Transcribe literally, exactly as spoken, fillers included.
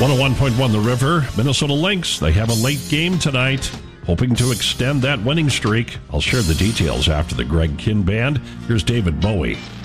one oh one point one The River, Minnesota Lynx. They have a late game tonight, hoping to extend that winning streak. I'll share the details after the Greg Kinn Band. Here's David Bowie.